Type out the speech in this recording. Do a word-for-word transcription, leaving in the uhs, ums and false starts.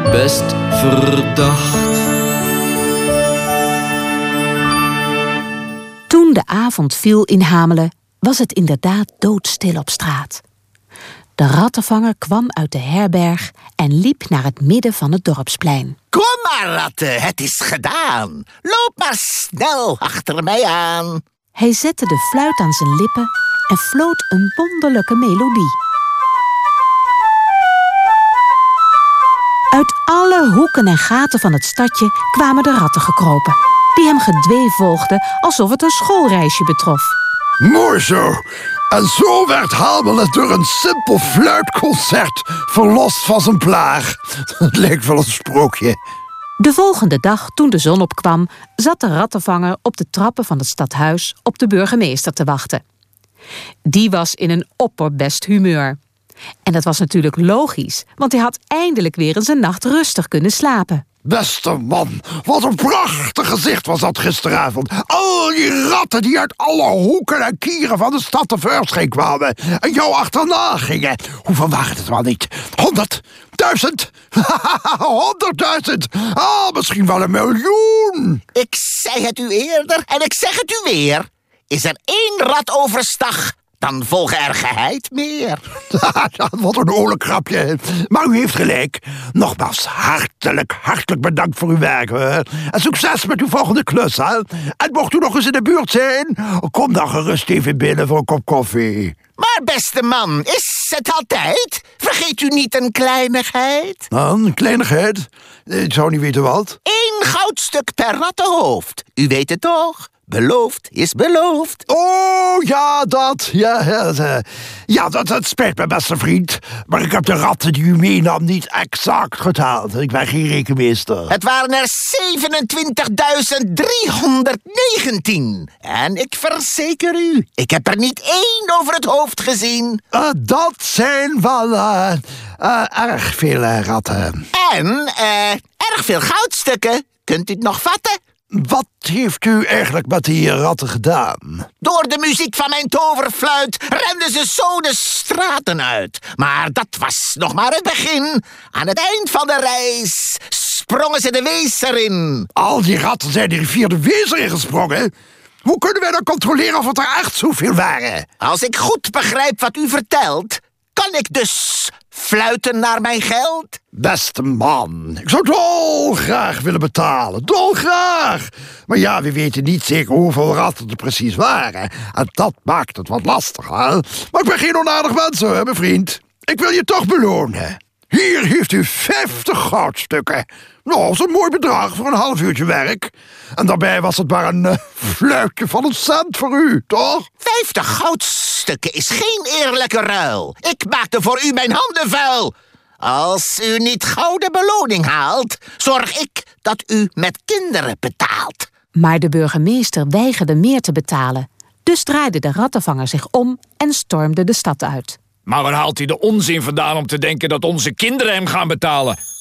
best verdacht. Toen de avond viel in Hamelen, was het inderdaad doodstil op straat. De rattenvanger kwam uit de herberg en liep naar het midden van het dorpsplein. Kom maar, ratten, het is gedaan. Loop maar snel achter mij aan. Hij zette de fluit aan zijn lippen en floot een wonderlijke melodie. Uit alle hoeken en gaten van het stadje kwamen de ratten gekropen, die hem gedwee volgden alsof het een schoolreisje betrof. Mooi zo. En zo werd Hamelen door een simpel fluitconcert verlost van zijn plaag. Het leek wel een sprookje. De volgende dag, toen de zon opkwam, zat de rattenvanger op de trappen van het stadhuis op de burgemeester te wachten. Die was in een opperbest humeur. En dat was natuurlijk logisch, want hij had eindelijk weer eens een nacht rustig kunnen slapen. Beste man, wat een prachtig gezicht was dat gisteravond. Al die ratten die uit alle hoeken en kieren van de stad tevoorschijn kwamen en jou achterna gingen. Hoeveel waren het wel niet? Honderd? Duizend? Honderdduizend? Ah, misschien wel een miljoen. Ik zei het u eerder en ik zeg het u weer. Is er één rat overstag, dan volgen er geheid meer. Wat een oorlijk grapje. Maar u heeft gelijk. Nogmaals, hartelijk, hartelijk bedankt voor uw werk. Hè. En succes met uw volgende klus. Hè. En mocht u nog eens in de buurt zijn, kom dan gerust even binnen voor een kop koffie. Maar beste man, is het altijd? Vergeet u niet een kleinigheid? Nou, een kleinigheid? Ik zou niet weten wat. Eén goudstuk per rattenhoofd. U weet het toch? Beloofd is beloofd. Oh, ja, dat. Ja, ja, ja dat, dat spijt me, beste vriend. Maar ik heb de ratten die u meenam niet exact geteld. Ik ben geen rekenmeester. Het waren er zevenentwintigduizend driehonderdnegentien. En ik verzeker u, ik heb er niet één over het hoofd gezien. Uh, dat zijn wel uh, uh, erg veel uh, ratten. En uh, erg veel goudstukken. Kunt u het nog vatten? Wat heeft u eigenlijk met die ratten gedaan? Door de muziek van mijn toverfluit renden ze zo de straten uit. Maar dat was nog maar het begin. Aan het eind van de reis sprongen ze de Weser in. Al die ratten zijn de rivier de Weser ingesprongen? Hoe kunnen wij dan controleren of het er echt zoveel waren? Als ik goed begrijp wat u vertelt, kan ik dus fluiten naar mijn geld? Beste man, ik zou dolgraag willen betalen. Dolgraag! Maar ja, we weten niet zeker hoeveel ratten er precies waren. En dat maakt het wat lastiger. Maar ik ben geen onaardig mens, hè, mijn vriend. Ik wil je toch belonen. Hier heeft u vijftig goudstukken. Nou, dat is een mooi bedrag voor een half uurtje werk. En daarbij was het maar een uh, fluitje van een cent voor u, toch? Vijftig goudstukken is geen eerlijke ruil. Ik maakte voor u mijn handen vuil. Als u niet gouden beloning haalt, zorg ik dat u met kinderen betaalt. Maar de burgemeester weigerde meer te betalen. Dus draaide de rattenvanger zich om en stormde de stad uit. Maar waar haalt hij de onzin vandaan om te denken dat onze kinderen hem gaan betalen?